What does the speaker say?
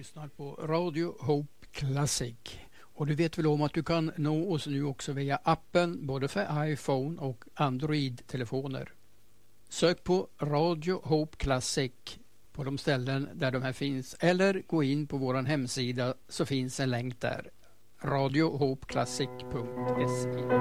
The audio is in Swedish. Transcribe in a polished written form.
lyssnar på Radio Hope Classic. Och du vet väl om att du kan nå oss nu också via appen både för iPhone och Android-telefoner. Sök på Radio Hope Classic på de ställen där de här finns eller gå in på vår hemsida så finns en länk där. radiohopeclassic.se.